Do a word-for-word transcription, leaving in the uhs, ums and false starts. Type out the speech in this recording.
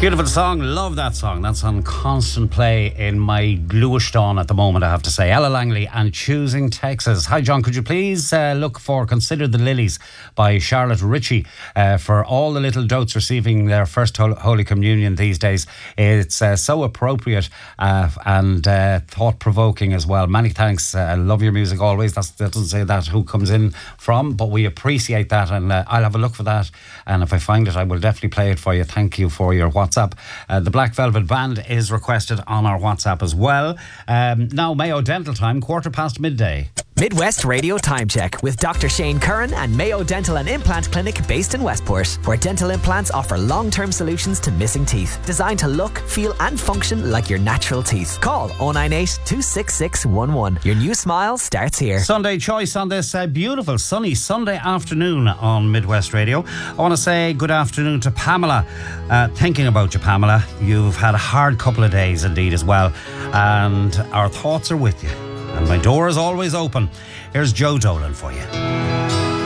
Beautiful song, love that song. That's on constant play in my Gluishton at the moment, I have to say. Ella Langley and Choosing Texas. Hi John, could you please uh, look for Consider the Lilies by Charlotte Ritchie uh, for all the little dotes receiving their first Hol- Holy Communion these days. It's uh, so appropriate uh, and uh, thought-provoking as well. Many thanks. I uh, love your music always. That's, that doesn't say that who comes in from, but we appreciate that, and uh, I'll have a look for that, and if I find it I will definitely play it for you. Thank you for your WhatsApp. Uh, the Black Velvet Band is requested on our WhatsApp as well. Um, now Mayo Dental time, quarter past midday. Midwest Radio Time Check with Doctor Shane Curran and Mayo Dental and Implant Clinic based in Westport, where dental implants offer long-term solutions to missing teeth, designed to look, feel and function like your natural teeth. Call oh nine eight, two six six one one. Your new smile starts here. Sunday choice on this uh, beautiful sunny Sunday afternoon on Midwest Radio. I want to say good afternoon to Pamela. Uh, thinking about you, Pamela. You've had a hard couple of days indeed as well, and our thoughts are with you. And my door is always open. Here's Joe Dolan for you.